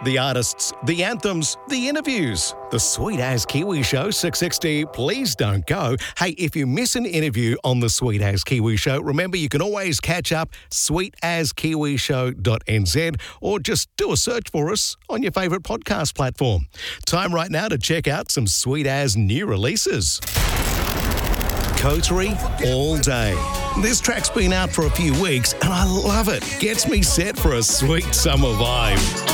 The artists, the anthems, the interviews. The Sweet As Kiwi Show 660. Please don't go. Hey, if you miss an interview on the Sweet As Kiwi Show, remember you can always catch up sweetaskiwishow.nz or just do a search for us on your favourite podcast platform. Time right now to check out some Sweet As new releases. Coterie All Day. This track's been out for a few weeks and I love it. Gets me set for a sweet summer vibe.